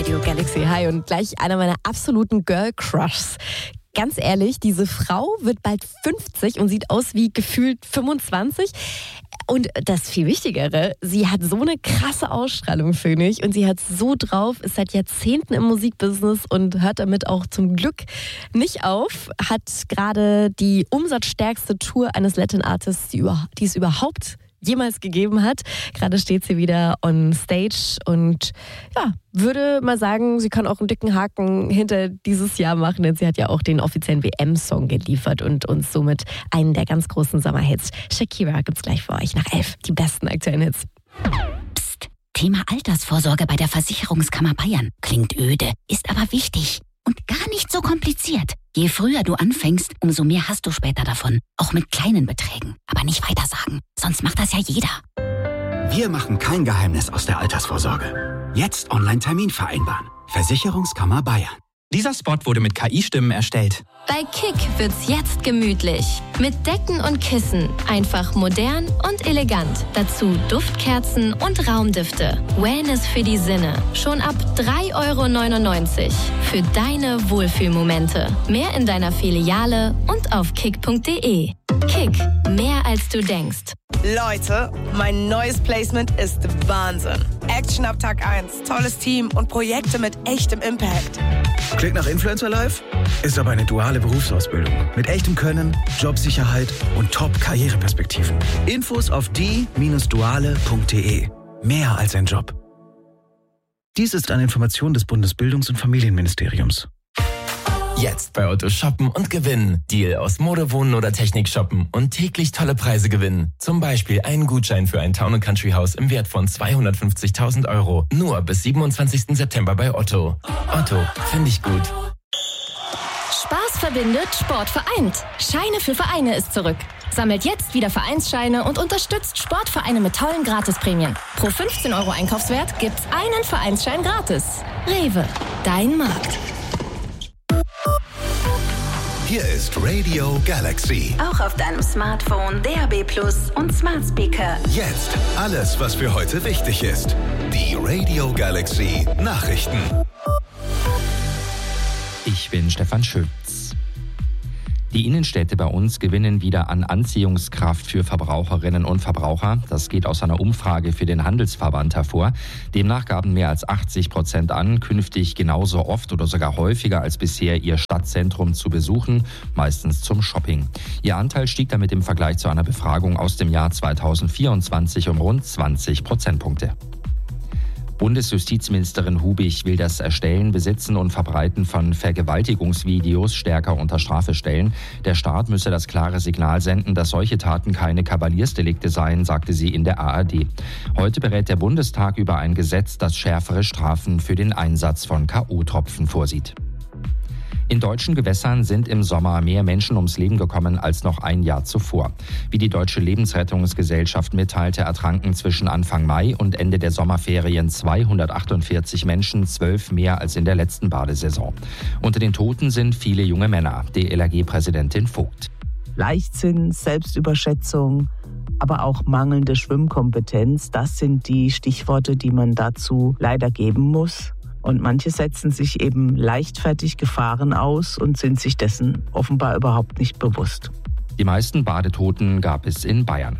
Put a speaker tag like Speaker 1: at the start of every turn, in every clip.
Speaker 1: Radio Galaxy. Hi und gleich einer meiner absoluten Girl-Crushs. Ganz ehrlich, diese Frau wird bald 50 und sieht aus wie gefühlt 25. Und das viel Wichtigere, sie hat so eine krasse Ausstrahlung, finde ich. Und sie hat so drauf, ist seit Jahrzehnten im Musikbusiness und hört damit auch zum Glück nicht auf. Hat gerade die umsatzstärkste Tour eines Latin Artists, die es überhaupt jemals gegeben hat. Gerade steht sie wieder on stage und ja, würde mal sagen, sie kann auch einen dicken Haken hinter dieses Jahr machen, denn sie hat ja auch den offiziellen WM-Song geliefert und uns somit einen der ganz großen Sommerhits. Shakira gibt's gleich für euch nach 11. Die besten aktuellen Hits.
Speaker 2: Psst, Thema Altersvorsorge bei der Versicherungskammer Bayern. Klingt öde, ist aber wichtig. Und gar nicht so kompliziert. Je früher du anfängst, umso mehr hast du später davon. Auch mit kleinen Beträgen. Aber nicht weitersagen, sonst macht das ja jeder.
Speaker 3: Wir machen kein Geheimnis aus der Altersvorsorge. Jetzt Online-Termin vereinbaren. Versicherungskammer Bayern.
Speaker 4: Dieser Spot wurde mit KI-Stimmen erstellt.
Speaker 5: Bei Kick wird's jetzt gemütlich. Mit Decken und Kissen. Einfach modern und elegant. Dazu Duftkerzen und Raumdüfte. Wellness für die Sinne. Schon ab 3,99 € für deine Wohlfühlmomente. Mehr in deiner Filiale und auf kick.de. Kick, mehr als du denkst.
Speaker 6: Leute, mein neues Placement ist Wahnsinn. Action ab Tag 1, tolles Team und Projekte mit echtem Impact.
Speaker 7: Klingt nach Influencer Life? Ist aber eine duale Berufsausbildung. Mit echtem Können, Jobsicherheit und Top-Karriereperspektiven. Infos auf die-duale.de. Mehr als ein Job. Dies ist eine Information des Bundesbildungs- und Familienministeriums.
Speaker 8: Jetzt bei Otto shoppen und gewinnen. Deal aus Mode, Wohnen oder Technik shoppen und täglich tolle Preise gewinnen. Zum Beispiel einen Gutschein für ein Town & Country Haus im Wert von 250.000 €. Nur bis 27. September bei Otto. Otto, finde ich gut.
Speaker 5: Spaß verbindet, Sport vereint. Scheine für Vereine ist zurück. Sammelt jetzt wieder Vereinsscheine und unterstützt Sportvereine mit tollen Gratisprämien. Pro 15 € Einkaufswert gibt's einen Vereinsschein gratis. Rewe, dein Markt.
Speaker 9: Hier ist Radio Galaxy.
Speaker 2: Auch auf deinem Smartphone, DAB+ und Smart Speaker.
Speaker 9: Jetzt alles, was für heute wichtig ist. Die Radio Galaxy Nachrichten.
Speaker 10: Ich bin Stefan Schütz. Die Innenstädte bei uns gewinnen wieder an Anziehungskraft für Verbraucherinnen und Verbraucher. Das geht aus einer Umfrage für den Handelsverband hervor. Demnach gaben mehr als 80% an, künftig genauso oft oder sogar häufiger als bisher ihr Stadtzentrum zu besuchen, meistens zum Shopping. Ihr Anteil stieg damit im Vergleich zu einer Befragung aus dem Jahr 2024 um rund 20 Prozentpunkte. Bundesjustizministerin Hubig will das Erstellen, Besitzen und Verbreiten von Vergewaltigungsvideos stärker unter Strafe stellen. Der Staat müsse das klare Signal senden, dass solche Taten keine Kavaliersdelikte seien, sagte sie in der ARD. Heute berät der Bundestag über ein Gesetz, das schärfere Strafen für den Einsatz von K.O.-Tropfen vorsieht. In deutschen Gewässern sind im Sommer mehr Menschen ums Leben gekommen als noch ein Jahr zuvor. Wie die Deutsche Lebensrettungsgesellschaft mitteilte, ertranken zwischen Anfang Mai und Ende der Sommerferien 248 Menschen, 12 mehr als in der letzten Badesaison. Unter den Toten sind viele junge Männer, DLRG-Präsidentin Vogt.
Speaker 11: Leichtsinn, Selbstüberschätzung, aber auch mangelnde Schwimmkompetenz, das sind die Stichworte, die man dazu leider geben muss. Und manche setzen sich eben leichtfertig Gefahren aus und sind sich dessen offenbar überhaupt nicht bewusst.
Speaker 10: Die meisten Badetoten gab es in Bayern.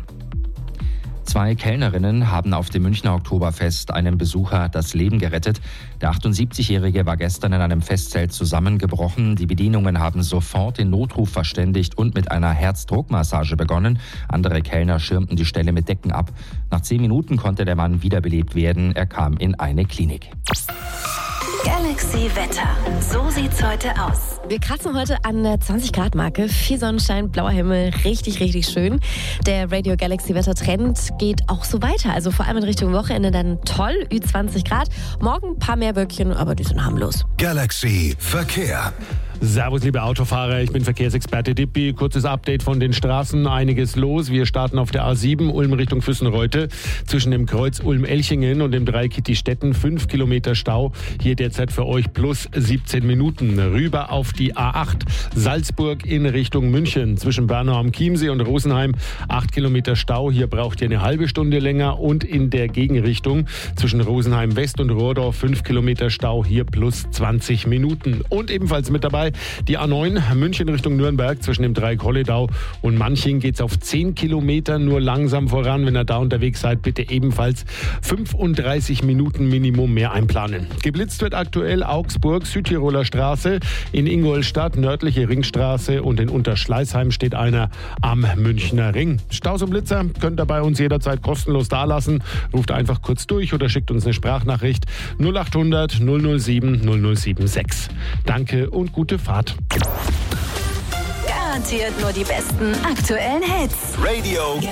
Speaker 10: 2 Kellnerinnen haben auf dem Münchner Oktoberfest einem Besucher das Leben gerettet. Der 78-Jährige war gestern in einem Festzelt zusammengebrochen. Die Bedienungen haben sofort den Notruf verständigt und mit einer Herzdruckmassage begonnen. Andere Kellner schirmten die Stelle mit Decken ab. Nach 10 Minuten konnte der Mann wiederbelebt werden. Er kam in eine Klinik.
Speaker 2: Galaxy Wetter. So sieht's heute aus.
Speaker 1: Wir kratzen heute an der 20-Grad-Marke. Viel Sonnenschein, blauer Himmel, richtig, richtig schön. Der Radio Galaxy Wettertrend geht auch so weiter. Also vor allem in Richtung Wochenende dann toll, Ü20 Grad. Morgen ein paar mehr Wölkchen, aber die sind harmlos.
Speaker 9: Galaxy Verkehr.
Speaker 12: Servus, liebe Autofahrer, ich bin Verkehrsexperte Dippi. Kurzes Update von den Straßen, einiges los. Wir starten auf der A7 Ulm Richtung Füssenreute zwischen dem Kreuz Ulm-Elchingen und dem Dreieck Stetten 5 Kilometer Stau. Hier derzeit für euch plus 17 Minuten. Rüber auf die A8 Salzburg in Richtung München zwischen Bernau am Chiemsee und Rosenheim 8 Kilometer Stau. Hier braucht ihr eine halbe Stunde länger und in der Gegenrichtung zwischen Rosenheim West und Rohrdorf 5 Kilometer Stau. Hier plus 20 Minuten. Und ebenfalls mit dabei die A9 München Richtung Nürnberg zwischen dem Dreieck Holledau und Manching geht es auf 10 Kilometer nur langsam voran. Wenn ihr da unterwegs seid, bitte ebenfalls 35 Minuten Minimum mehr einplanen. Geblitzt wird aktuell Augsburg, Südtiroler Straße, in Ingolstadt, nördliche Ringstraße und in Unterschleißheim steht einer am Münchner Ring. Staus und Blitzer könnt ihr bei uns jederzeit kostenlos dalassen. Ruft einfach kurz durch oder schickt uns eine Sprachnachricht 0800 007 0076. Danke und gute Fahrt.
Speaker 13: Garantiert nur die besten aktuellen Hits.
Speaker 9: Radio